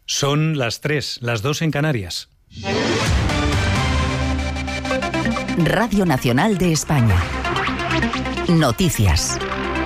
Son las 3, las 2 en Canarias. Radio Nacional de España. Noticias.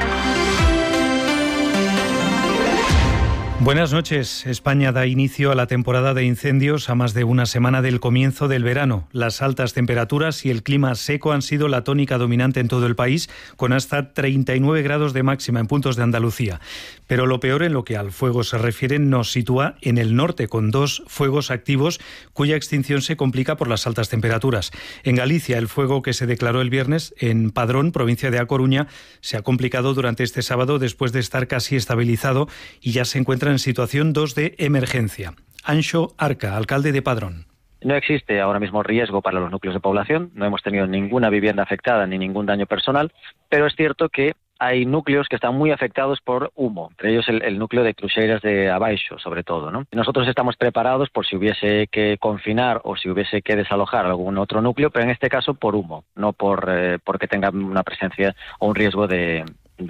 Buenas noches. España da inicio a la temporada de incendios a más de una semana del comienzo del verano. Las altas temperaturas y el clima seco han sido la tónica dominante en todo el país, con hasta 39 grados de máxima en puntos de Andalucía. Pero lo peor en lo que al fuego se refiere nos sitúa en el norte, con 2 fuegos activos cuya extinción se complica por las altas temperaturas. En Galicia, el fuego que se declaró el viernes en Padrón, provincia de A Coruña, se ha complicado durante este sábado después de estar casi estabilizado y ya se encuentra en situación 2 de emergencia. Anxo Arca, alcalde de Padrón. No existe ahora mismo riesgo para los núcleos de población, no hemos tenido ninguna vivienda afectada ni ningún daño personal, pero es cierto que hay núcleos que están muy afectados por humo, entre ellos el núcleo de Cruxeiras de Abaixo, sobre todo, ¿no? Nosotros estamos preparados por si hubiese que confinar o si hubiese que desalojar algún otro núcleo, pero en este caso por humo, no porque tenga una presencia o un riesgo de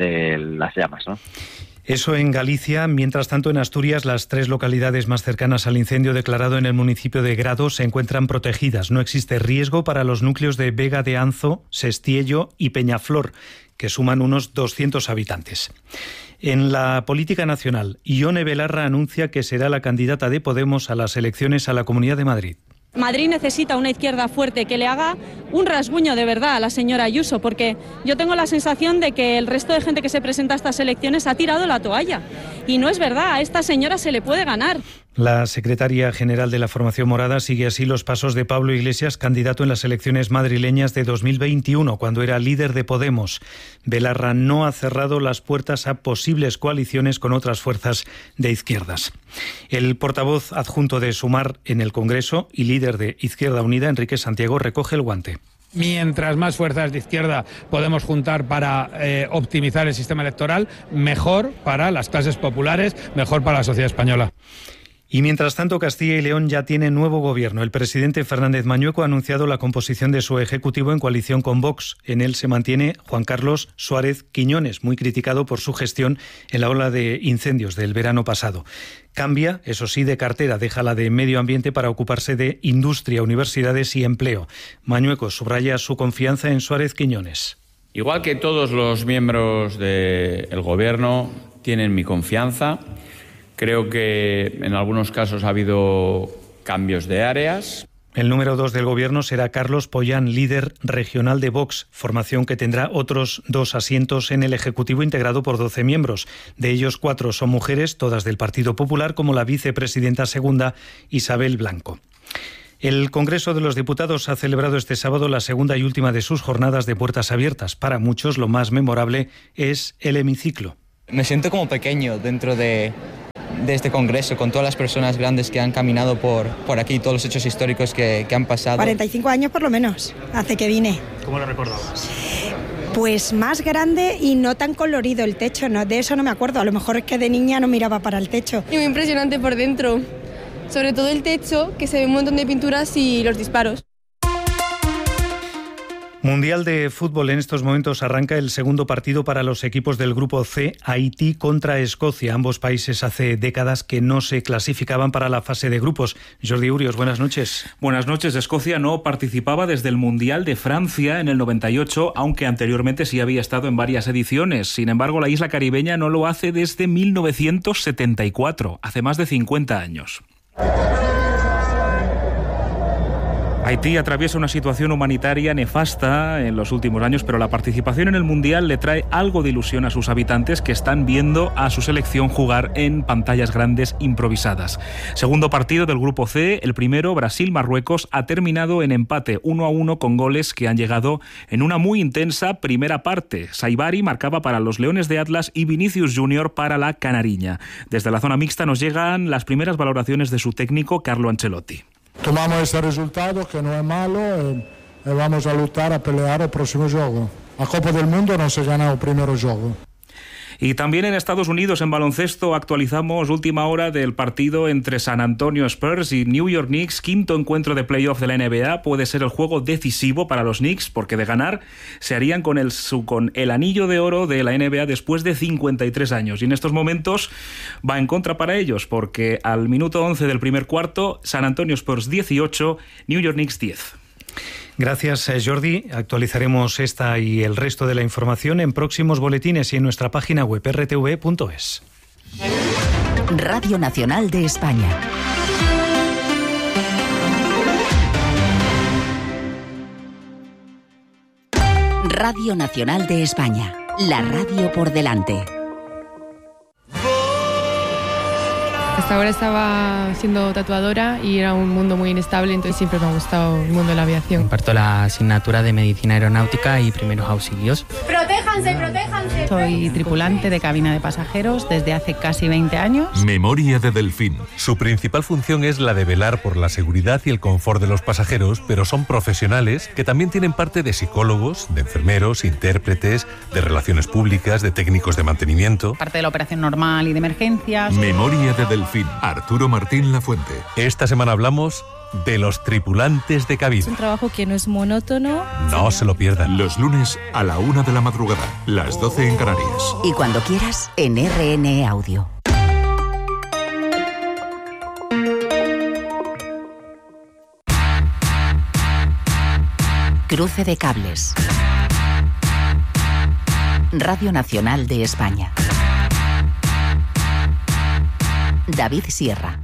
las llamas, ¿no? Eso en Galicia. Mientras tanto, en Asturias, las 3 localidades más cercanas al incendio declarado en el municipio de Grado se encuentran protegidas. No existe riesgo para los núcleos de Vega de Anzo, Sestiello y Peñaflor, que suman unos 200 habitantes. En la política nacional, Ione Belarra anuncia que será la candidata de Podemos a las elecciones a la Comunidad de Madrid. Madrid necesita una izquierda fuerte que le haga un rasguño de verdad a la señora Ayuso, porque yo tengo la sensación de que el resto de gente que se presenta a estas elecciones ha tirado la toalla. Y no es verdad, a esta señora se le puede ganar. La secretaria general de la formación morada sigue así los pasos de Pablo Iglesias, candidato en las elecciones madrileñas de 2021, cuando era líder de Podemos. Belarra no ha cerrado las puertas a posibles coaliciones con otras fuerzas de izquierdas. El portavoz adjunto de Sumar en el Congreso y líder de Izquierda Unida, Enrique Santiago, recoge el guante. Mientras más fuerzas de izquierda podemos juntar para optimizar el sistema electoral, mejor para las clases populares, mejor para la sociedad española. Y mientras tanto, Castilla y León ya tiene nuevo gobierno. El presidente Fernández Mañueco ha anunciado la composición de su ejecutivo en coalición con Vox. En él se mantiene Juan Carlos Suárez Quiñones, muy criticado por su gestión en la ola de incendios del verano pasado. Cambia, eso sí, de cartera, deja la de medio ambiente para ocuparse de industria, universidades y empleo. Mañueco subraya su confianza en Suárez Quiñones. Igual que todos los miembros del gobierno tienen mi confianza. Creo que en algunos casos ha habido cambios de áreas. El número 2 del gobierno será Carlos Pollán, líder regional de Vox, formación que tendrá otros 2 asientos en el Ejecutivo integrado por 12 miembros. De ellos 4 son mujeres, todas del Partido Popular, como la vicepresidenta segunda Isabel Blanco. El Congreso de los Diputados ha celebrado este sábado la segunda y última de sus jornadas de puertas abiertas. Para muchos lo más memorable es el hemiciclo. Me siento como pequeño dentro de este congreso, con todas las personas grandes que han caminado por aquí, todos los hechos históricos que han pasado. 45 años por lo menos, hace que vine. ¿Cómo lo recordabas? Pues más grande y no tan colorido el techo, ¿no? De eso no me acuerdo, a lo mejor es que de niña no miraba para el techo. Y muy impresionante por dentro, sobre todo el techo, que se ve un montón de pinturas y los disparos. Mundial de Fútbol. En estos momentos arranca el segundo partido para los equipos del Grupo C, Haití contra Escocia. Ambos países hace décadas que no se clasificaban para la fase de grupos. Jordi Urios, buenas noches. Buenas noches. Escocia no participaba desde el Mundial de Francia en el 98, aunque anteriormente sí había estado en varias ediciones. Sin embargo, la isla caribeña no lo hace desde 1974, hace más de 50 años. Haití atraviesa una situación humanitaria nefasta en los últimos años, pero la participación en el Mundial le trae algo de ilusión a sus habitantes que están viendo a su selección jugar en pantallas grandes improvisadas. Segundo partido del Grupo C, el primero, Brasil-Marruecos, ha terminado en empate 1-1 con goles que han llegado en una muy intensa primera parte. Saibari marcaba para los Leones de Atlas y Vinicius Junior para la Canariña. Desde la zona mixta nos llegan las primeras valoraciones de su técnico, Carlo Ancelotti. Tomamos este resultado, que no es malo, y vamos a luchar, a pelear el próximo juego. A Copa del Mundo no se gana el primer juego. Y también en Estados Unidos, en baloncesto, actualizamos última hora del partido entre San Antonio Spurs y New York Knicks, quinto encuentro de playoff de la NBA. Puede ser el juego decisivo para los Knicks, porque de ganar se harían con el anillo de oro de la NBA después de 53 años. Y en estos momentos va en contra para ellos, porque al minuto 11 del primer cuarto, San Antonio Spurs 18, New York Knicks 10. Gracias, Jordi. Actualizaremos esta y el resto de la información en próximos boletines y en nuestra página web rtv.es. Radio Nacional de España. Radio Nacional de España. La radio por delante. Hasta ahora estaba siendo tatuadora y era un mundo muy inestable, entonces siempre me ha gustado el mundo de la aviación. Imparto la asignatura de Medicina Aeronáutica y Primeros Auxilios. ¡Protéjanse, protéjanse! Soy tripulante de cabina de pasajeros desde hace casi 20 años. Memoria de Delfín. Su principal función es la de velar por la seguridad y el confort de los pasajeros, pero son profesionales que también tienen parte de psicólogos, de enfermeros, intérpretes, de relaciones públicas, de técnicos de mantenimiento. Parte de la operación normal y de emergencias. Memoria de Delfín. Arturo Martín Lafuente. Esta semana hablamos de los tripulantes de cabina. Es un trabajo que no es monótono. No se lo pierdan. Los lunes a la 1 de la madrugada, las 12 en Canarias. Y cuando quieras, en RN Audio. Cruce de cables. Radio Nacional de España. David Sierra.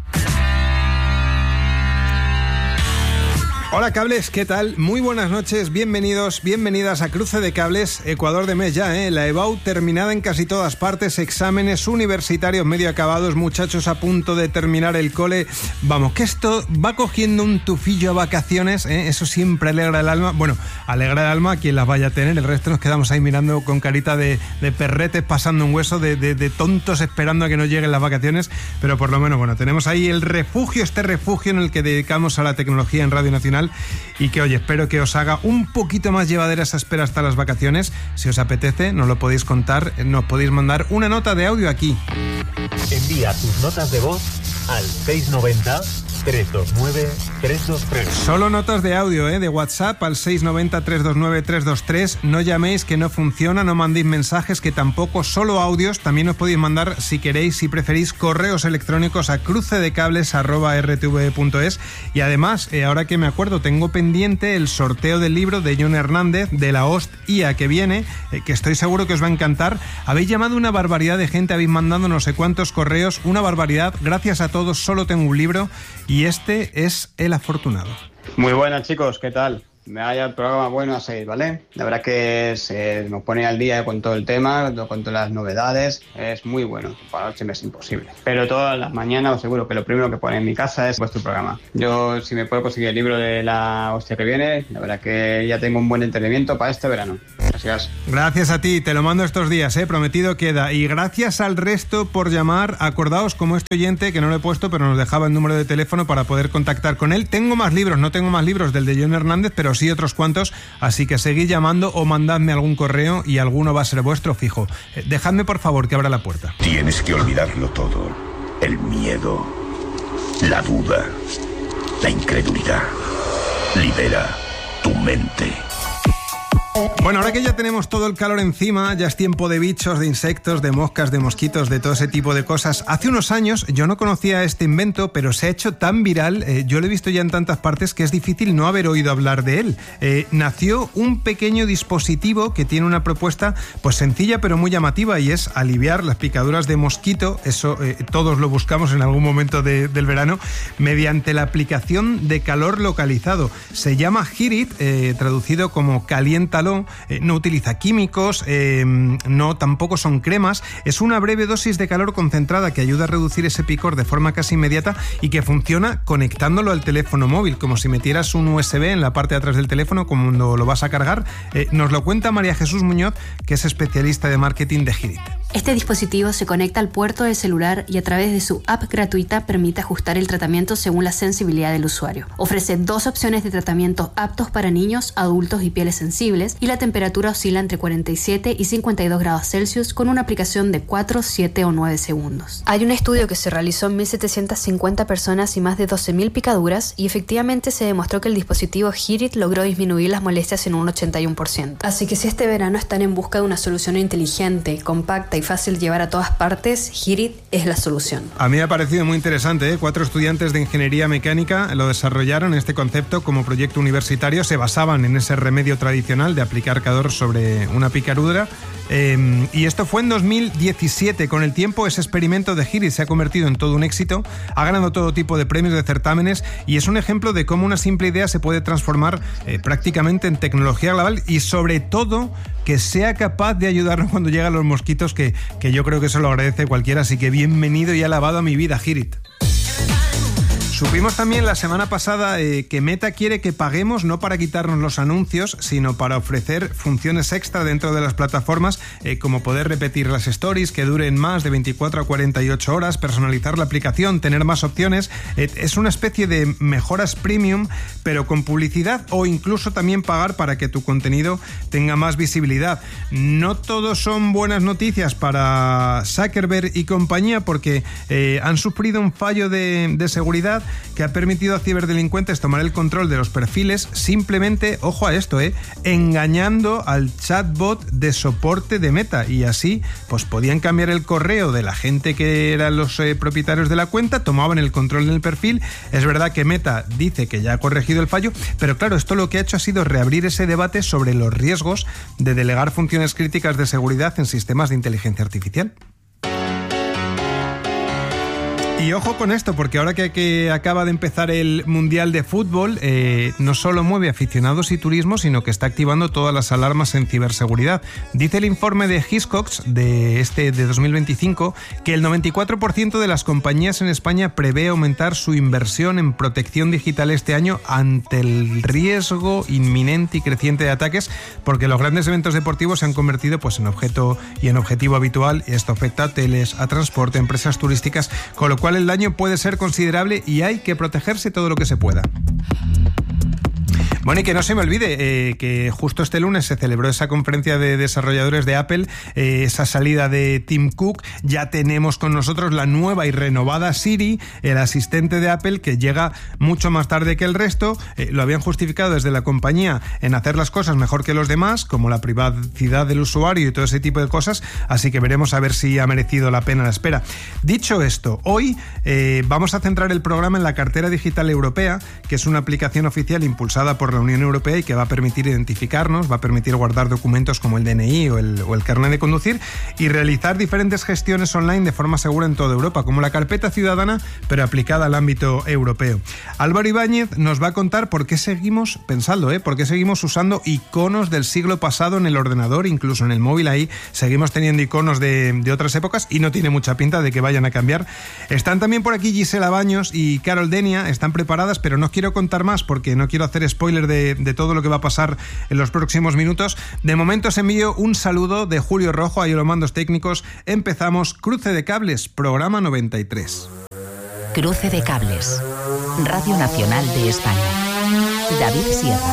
Hola cables, ¿qué tal? Muy buenas noches, bienvenidos, bienvenidas a Cruce de Cables, Ecuador de mes ya, la EBAU terminada en casi todas partes, exámenes universitarios medio acabados, muchachos a punto de terminar el cole. Vamos, que esto va cogiendo un tufillo a vacaciones, eso siempre alegra el alma. Bueno, alegra el alma a quien las vaya a tener, el resto nos quedamos ahí mirando con carita de perretes pasando un hueso, de tontos esperando a que nos lleguen las vacaciones, pero por lo menos, bueno, tenemos ahí el refugio, este refugio en el que dedicamos a la tecnología en Radio Nacional. Y que, oye, espero que os haga un poquito más llevadera esa espera hasta las vacaciones. Si os apetece, nos lo podéis contar, nos podéis mandar una nota de audio aquí. Envía tus notas de voz al 690-329-323. Solo notas de audio, de WhatsApp al 690-329-323. No llaméis, que no funciona, no mandéis mensajes, que tampoco, solo audios. También os podéis mandar, si queréis, si preferís, correos electrónicos a crucedecables@rtv.es. Y además, ahora que me acuerdo, tengo pendiente el sorteo del libro de John Hernández, de la Host IA, que viene, que estoy seguro que os va a encantar. Habéis llamado una barbaridad de gente, habéis mandado no sé cuántos correos, una barbaridad. Gracias a todos, solo tengo un libro y este es el afortunado. Muy buenas, chicos, ¿qué tal? Me vaya el programa bueno a seguir, ¿vale? La verdad que se nos pone al día con todo el tema, con todas las novedades. Es muy bueno. Para la noche me es imposible. Pero todas las mañanas os aseguro que lo primero que pone en mi casa es vuestro programa. Yo, si me puedo conseguir el libro de la hostia que viene, la verdad que ya tengo un buen entretenimiento para este verano. Gracias. Gracias a ti, te lo mando estos días, prometido queda. Y gracias al resto por llamar. Acordaos, como este oyente, que no lo he puesto, pero nos dejaba el número de teléfono para poder contactar con él. Tengo más libros, no tengo más libros del de John Hernández, pero sí otros cuantos, así que seguid llamando o mandadme algún correo y alguno va a ser vuestro fijo. Dejadme por favor que abra la puerta. Tienes que olvidarlo todo. El miedo, la duda, la incredulidad. Libera tu mente. Bueno, ahora que ya tenemos todo el calor encima, ya es tiempo de bichos, de insectos, de moscas, de mosquitos, de todo ese tipo de cosas. Hace unos años yo no conocía este invento, pero se ha hecho tan viral, yo lo he visto ya en tantas partes que es difícil no haber oído hablar de él. Nació un pequeño dispositivo que tiene una propuesta pues sencilla pero muy llamativa, y es aliviar las picaduras de mosquito, eso todos lo buscamos en algún momento del verano, mediante la aplicación de calor localizado. Se llama Heat It, traducido como caliéntalo. No utiliza químicos, no tampoco son cremas. Es una breve dosis de calor concentrada que ayuda a reducir ese picor de forma casi inmediata y que funciona conectándolo al teléfono móvil, como si metieras un USB en la parte de atrás del teléfono cuando lo vas a cargar. Nos lo cuenta María Jesús Muñoz, que es especialista de marketing de Heat It. Este dispositivo se conecta al puerto del celular y a través de su app gratuita permite ajustar el tratamiento según la sensibilidad del usuario. Ofrece 2 opciones de tratamiento aptos para niños, adultos y pieles sensibles, y la temperatura oscila entre 47 y 52 grados Celsius con una aplicación de 4, 7 o 9 segundos. Hay un estudio que se realizó en 1.750 personas y más de 12.000 picaduras y efectivamente se demostró que el dispositivo Hearit logró disminuir las molestias en un 81%. Así que si este verano están en busca de una solución inteligente, compacta y fácil de llevar a todas partes, Hearit es la solución. A mí me ha parecido muy interesante, ¿eh? 4 estudiantes de ingeniería mecánica lo desarrollaron. Este concepto como proyecto universitario se basaban en ese remedio tradicional de aplicar calor sobre una picadura. Y esto fue en 2017. Con el tiempo, ese experimento de Hearit se ha convertido en todo un éxito, ha ganado todo tipo de premios de certámenes y es un ejemplo de cómo una simple idea se puede transformar prácticamente en tecnología global y sobre todo que sea capaz de ayudarnos cuando llegan los mosquitos, que yo creo que eso lo agradece cualquiera, así que bienvenido y alabado a mi vida, Hearit. Supimos también la semana pasada que Meta quiere que paguemos no para quitarnos los anuncios, sino para ofrecer funciones extra dentro de las plataformas, como poder repetir las stories que duren más de 24 a 48 horas, personalizar la aplicación, tener más opciones. Es una especie de mejoras premium, pero con publicidad, o incluso también pagar para que tu contenido tenga más visibilidad. No todo son buenas noticias para Zuckerberg y compañía, porque han sufrido un fallo de seguridad que ha permitido a ciberdelincuentes tomar el control de los perfiles simplemente, ojo a esto, engañando al chatbot de soporte de Meta, y así pues podían cambiar el correo de la gente que eran los propietarios de la cuenta, tomaban el control del perfil. Es verdad que Meta dice que ya ha corregido el fallo, pero claro, esto lo que ha hecho ha sido reabrir ese debate sobre los riesgos de delegar funciones críticas de seguridad en sistemas de inteligencia artificial. Y ojo con esto, porque ahora que acaba de empezar el Mundial de Fútbol, no solo mueve aficionados y turismo, sino que está activando todas las alarmas en ciberseguridad. Dice el informe de Hiscox de 2025 que el 94% de las compañías en España prevé aumentar su inversión en protección digital este año ante el riesgo inminente y creciente de ataques, porque los grandes eventos deportivos se han convertido pues en objeto y en objetivo habitual. Esto afecta a hoteles, a transporte, a empresas turísticas, con lo cual el daño puede ser considerable y hay que protegerse todo lo que se pueda. Bueno, y que no se me olvide que justo este lunes se celebró esa conferencia de desarrolladores de Apple, esa salida de Tim Cook. Ya tenemos con nosotros la nueva y renovada Siri, el asistente de Apple, que llega mucho más tarde que el resto. Lo habían justificado desde la compañía en hacer las cosas mejor que los demás, como la privacidad del usuario y todo ese tipo de cosas, así que veremos a ver si ha merecido la pena la espera. Dicho esto, hoy vamos a centrar el programa en la Cartera Digital Europea, que es una aplicación oficial impulsada por la Unión Europea y que va a permitir identificarnos, va a permitir guardar documentos como el DNI o el carnet de conducir y realizar diferentes gestiones online de forma segura en toda Europa, como la carpeta ciudadana, pero aplicada al ámbito europeo. Álvaro Ibáñez nos va a contar por qué seguimos pensando, por qué seguimos usando iconos del siglo pasado en el ordenador, incluso en el móvil. Ahí seguimos teniendo iconos de otras épocas y no tiene mucha pinta de que vayan a cambiar. Están también por aquí Gisela Baños y Carol Denia, están preparadas, pero no quiero contar más porque no quiero hacer spoiler de todo lo que va a pasar en los próximos minutos. De momento os envío un saludo de Julio Rojo, ahí los mandos técnicos. Empezamos Cruce de Cables, programa 93. Cruce de Cables, Radio Nacional de España. David Sierra.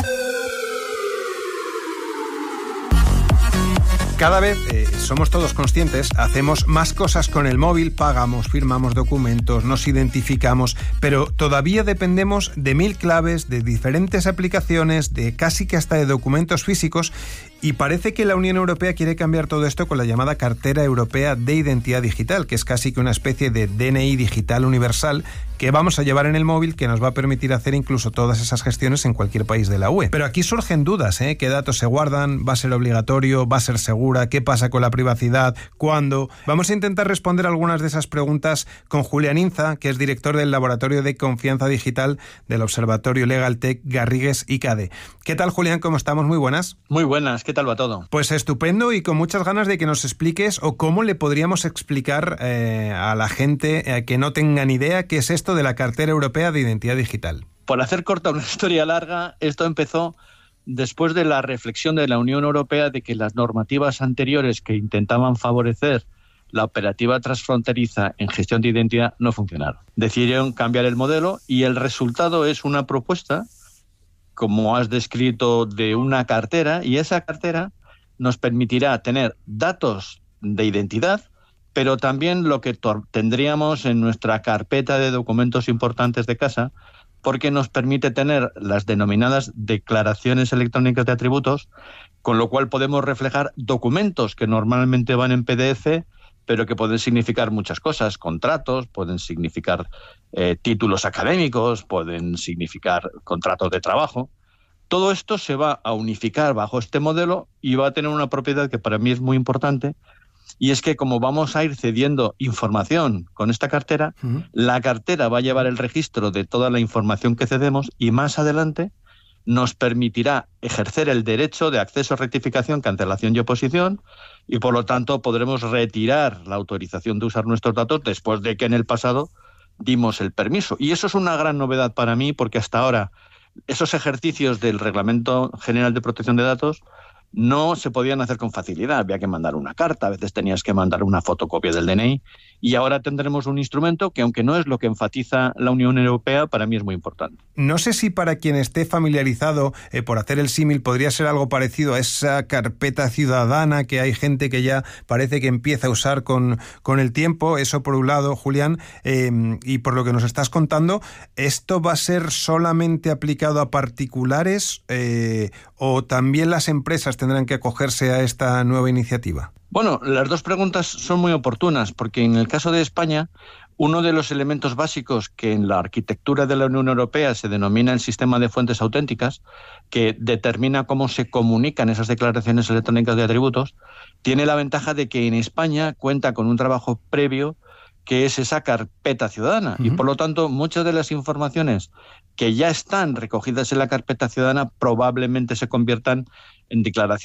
Cada vez somos todos conscientes, hacemos más cosas con el móvil, pagamos, firmamos documentos, nos identificamos, pero todavía dependemos de 1000 claves, de diferentes aplicaciones, de casi que hasta de documentos físicos, y parece que la Unión Europea quiere cambiar todo esto con la llamada Cartera Europea de Identidad Digital, que es casi que una especie de DNI digital universal que vamos a llevar en el móvil, que nos va a permitir hacer incluso todas esas gestiones en cualquier país de la UE. Pero aquí surgen dudas, ¿qué datos se guardan? ¿Va a ser obligatorio? ¿Va a ser segura? ¿Qué pasa con la privacidad? ¿Cuándo? Vamos a intentar responder algunas de esas preguntas con Julián Inza, que es director del Laboratorio de Confianza Digital del Observatorio LegalTech Garrigues y CADE. ¿Qué tal, Julián? ¿Cómo estamos? Muy buenas. Muy buenas. ¿Qué tal va todo? Pues estupendo y con muchas ganas de que nos expliques o cómo le podríamos explicar a la gente que no tenga ni idea qué es esto de la Cartera Europea de Identidad Digital. Por hacer corta una historia larga, esto empezó después de la reflexión de la Unión Europea de que las normativas anteriores que intentaban favorecer la operativa transfronteriza en gestión de identidad no funcionaron. Decidieron cambiar el modelo y el resultado es una propuesta, como has descrito, de una cartera, y esa cartera nos permitirá tener datos de identidad, pero también lo que tendríamos en nuestra carpeta de documentos importantes de casa, porque nos permite tener las denominadas declaraciones electrónicas de atributos, con lo cual podemos reflejar documentos que normalmente van en PDF, pero que pueden significar muchas cosas, contratos, pueden significar títulos académicos, pueden significar contratos de trabajo. Todo esto se va a unificar bajo este modelo y va a tener una propiedad que para mí es muy importante, y es que como vamos a ir cediendo información con esta cartera, la cartera va a llevar el registro de toda la información que cedemos y más adelante nos permitirá ejercer el derecho de acceso, rectificación, cancelación y oposición, y por lo tanto podremos retirar la autorización de usar nuestros datos después de que en el pasado dimos el permiso. Y eso es una gran novedad para mí, porque hasta ahora esos ejercicios del Reglamento General de Protección de Datos no se podían hacer con facilidad. Había que mandar una carta, a veces tenías que mandar una fotocopia del DNI, y ahora tendremos un instrumento que, aunque no es lo que enfatiza la Unión Europea, para mí es muy importante. No sé si para quien esté familiarizado, por hacer el símil, podría ser algo parecido a esa carpeta ciudadana que hay gente que ya parece que empieza a usar con el tiempo. Eso por un lado, Julián, y por lo que nos estás contando, ¿esto va a ser solamente aplicado a particulares o también las empresas tendrán que acogerse a esta nueva iniciativa? Bueno, las dos preguntas son muy oportunas, porque en el caso de España, uno de los elementos básicos que en la arquitectura de la Unión Europea se denomina el sistema de fuentes auténticas, que determina cómo se comunican esas declaraciones electrónicas de atributos, tiene la ventaja de que en España cuenta con un trabajo previo que es esa carpeta ciudadana. Y por lo tanto, muchas de las informaciones que ya están recogidas en la carpeta ciudadana probablemente se conviertan en declaraciones